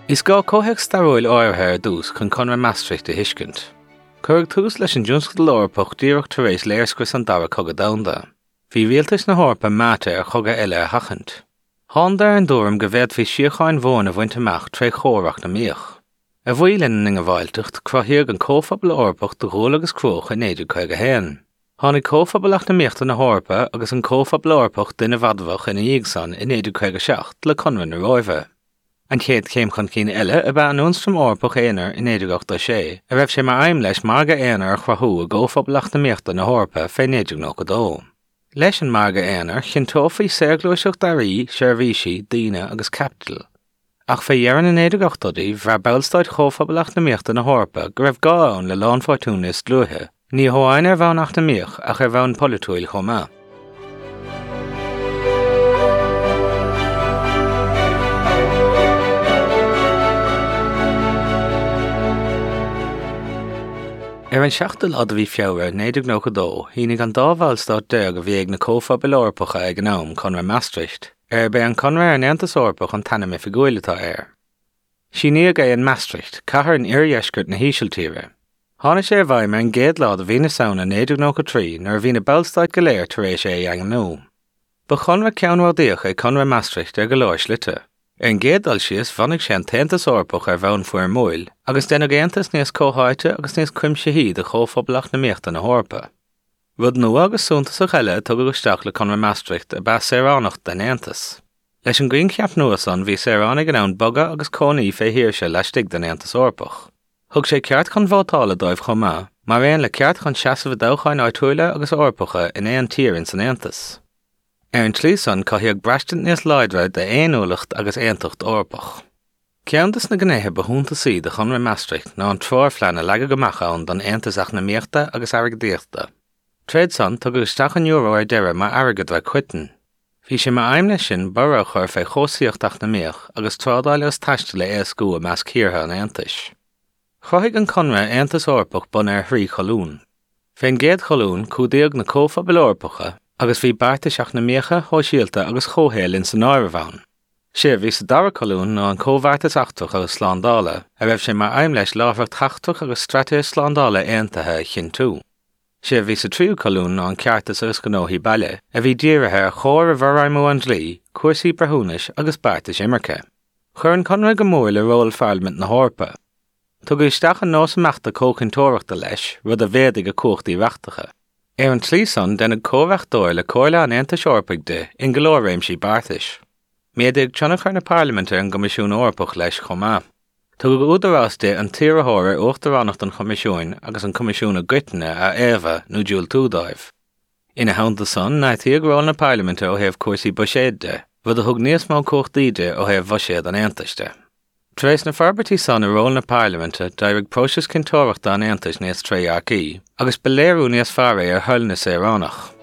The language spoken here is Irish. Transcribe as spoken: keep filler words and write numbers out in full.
Is gá cótheic staróil áirithe ar dús chun Conradh Maastricht a thuiscint. Cuirg tús leis an dúnscad lorpach díreach tar éis léirscuis an dara cogadh domhanda. Bhí rialtas na hórpa máta ar chogad eile a thachant. Tháinig dar an dúram go bhead faoi siocháin mhóin a bhaint amach trí chóireach na míoch. A bhuailinn ning a bhailtecht crothaíodh an cóphobal orpach do ghóil agus cruach in éidir chuig a héan. Tháinig cóphobalach na míochta na hórpa agus an cóphobal orpach duine bhadmhach in íagsan in éidir chuig a seacht le Conradh na Róimhe. An chéad céim chun cín eile a bheith an únstrom orpach éonar in éidir gach sé, a raibh sé mar aim leis marga éonar chrathú a ggóphobalach na míochta na hórpa féin éidir nó go dó. Leis an marga éonar chin tófaí séirglúiseach darí, seirbhísí, daoine agus capital. Ach fé dhearan in éidir gach dodaí bhar beilsteid chóphobalach na míochta na hórpa go raibh gá ann le lán fortúnas glúthe, ní hóáin ar bhain nach na míoch ach ar bhain polúil chomá. Ar an seachtal ad a bhí feabhar néidir nó go dó, hínig an dábhailstad deag a bhí ag na cóphobal orpacha ag an am Conradh Maastricht, ar be an Conradh ar neantas orpach an tanna me figuailetá air. Síníag é an Maastricht, cathair an iarheisceart na hísealtíre. Tháinig sé bhaim an géad lád a bhí na saona néidir nó go trí nar bhí na beilsteid go léir tar éis é ag an nó. Ba Conradh ceannmháildaíoch é Conradh Maastricht ar go leir slite. An géad dal sios bhanig sé an taontas orpach ar bhain fuair múil, agus déna géantas níos cóthaite agus níos cuimse híd a chóphobalach na míochta na hórpa. Rud nua agus súntas a cheile tugad go isteach le Conradh Maastricht a bheith séránacht den aantas. Leis an gcuin ceap nuas an bhí séránig an ann boga agus cónaí fé hiirse leistigh den aantas orpach. Thug sé ceart chun bhátála dóibh chomá, mar réon le ceart chun seasamh dóchain áitiúile agus orpacha in éon tír in san aantas. Ar an tlísan caithíodh breistant níos láidre de éonúlacht agus éontocht orpach. Ceantas na gnéithe beúnta sí de Conradh Maastricht ná an tróir phleanna leaga go macha an don aantasach na míochta agus airgeadíochta. Tréad san tugadh isteach an euro ar deire mar airgad bheith cuitan. Bhí sé mar aim leis sin bara chuir fé chósaíochtach na míoch agus trádáil as taiste le éascú a meas cíortha an aantais. Chothaigh an Conradh aantas orpach bun ar thrí cholún. Féin géad cholún cúdaíodh na cóphobal orpacha agus bhí beartaseach na míocha thóisialta agus chóhéil in san áire bhain. Sé bhí sa dara colún ná an cóbhartas achtach agus slándála, a raibh sé mar aim leis lábhart tachtach agus stratéis slándála aontathe chin tú. Sé bhí sa tríú colún ná an ceartas agus gnóthaí baile, a bhí díirithe a chóir a bharaimú an dlí, cuasaí brethúnas agus beartas imirce. Chur an Conradh go mór le ról Parliament na hórpa. Tugadh isteach an nós amachta cócintóireachta leis, rud a bhéadaigh a cuachtaí reachtacha. Ar an tlísan denna cóhreachtóir le cóirle an aantas orpach de in go leor réimsí beartais. Méadaigh teannach na Parliamente an Gcoimisiún Orpach leis chomá. Tugadh údarás de an tíreathóir ar uachtaránnacht an Comisiún agus an Comisiúna Gcuiteanna a éva nó dúil túdáibh. Ina haanta san náitíodh ról na Parliamente ó thaobh cuasaí buiséad de, rud a thug níos mó cuachtaí de ó thaobh bhuiséad an aantaiste. Tréis na farbertí san a ról na Parliamente d'éirigh próisis cintóireachta an aantais níos tréarcaí, agus beléirú níos fearr ar thuil na Saoránach.